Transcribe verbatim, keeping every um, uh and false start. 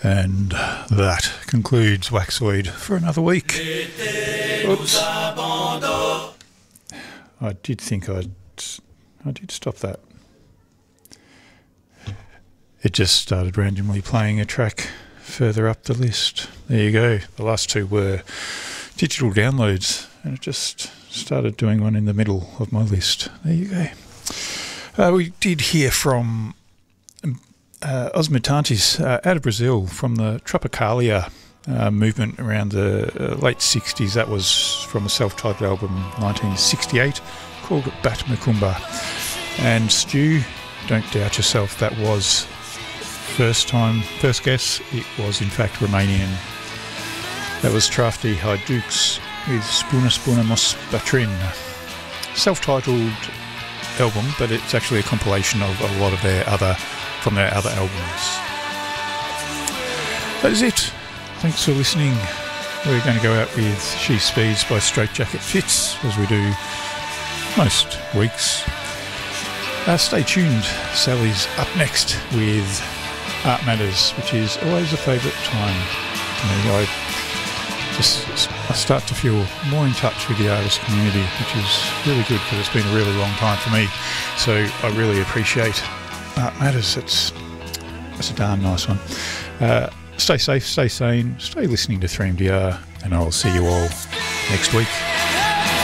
And that concludes Waxoid for another week. Oops. I did think I'd... I did stop that. It just started randomly playing a track further up the list. There you go. The last two were digital downloads, and it just started doing one in the middle of my list. There you go. Uh, we did hear from uh, Os Mutantes uh, out of Brazil, from the Tropicalia uh, movement around the uh, late sixties. That was from a self-titled album, nineteen sixty-eight, called Bat Macumba. And Stu, don't doubt yourself, that was first time, first guess, it was in fact Romanian. That was Trafti Hydukes with Spuna Spuna Mos Batrin. Self-titled album, but it's actually a compilation of a lot of their other, from their other albums. That is it. Thanks for listening. We're going to go out with She Speeds by Straight Jacket Fits, as we do most weeks. Uh, stay tuned. Sally's up next with Art Matters, which is always a favourite time to me. I just I start to feel more in touch with the artist community, which is really good because it's been a really long time for me. So I really appreciate Art Matters. It's, it's a darn nice one. Uh, stay safe, stay sane, stay listening to three M D R, and I'll see you all next week.